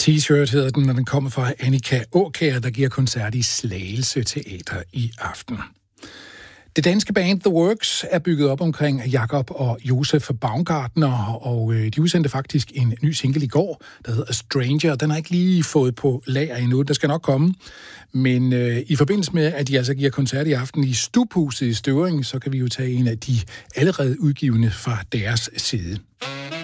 T-shirt hedder den, når den kommer fra Annika Aakjær, der giver koncert i Slagelse Teater i aften. Det danske band The Works er bygget op omkring Jakob og Josef Baumgartner, og de udsendte faktisk en ny single i går, der hedder Stranger. Den har ikke lige fået på lager endnu, der skal nok komme. Men i forbindelse med, at de altså giver koncert i aften i Stubhuset i Støvring, så kan vi jo tage en af de allerede udgivende fra deres side.